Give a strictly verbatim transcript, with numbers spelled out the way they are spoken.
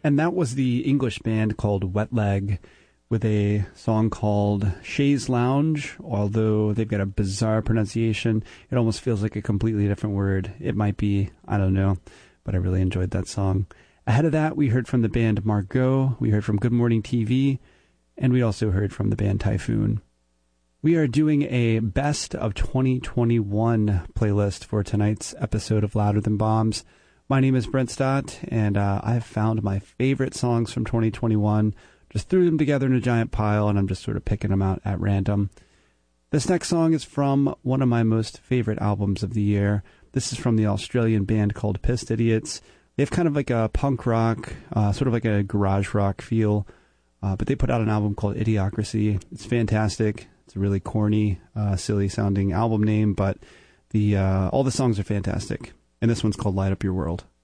And that was the English band called Wet Leg with a song called Chaise Lounge. Although they've got a bizarre pronunciation, it almost feels like a completely different word. It might be, I don't know, but I really enjoyed that song. Ahead of that, we heard from the band Margot, we heard from Good Morning T V, and we also heard from the band Typhoon. We are doing a best of twenty twenty-one playlist for tonight's episode of Louder Than Bombs. My name is Brent Stott, and uh, I've found my favorite songs from twenty twenty-one, just threw them together in a giant pile, and I'm just sort of picking them out at random. This next song is from one of my most favorite albums of the year. This is from the Australian band called Pissed Idiots. They have kind of like a punk rock, uh, sort of like a garage rock feel, uh, but they put out an album called Idiocracy. It's fantastic. It's a really corny, uh, silly-sounding album name, but the uh, all the songs are fantastic. And this one's called Light Up Your World.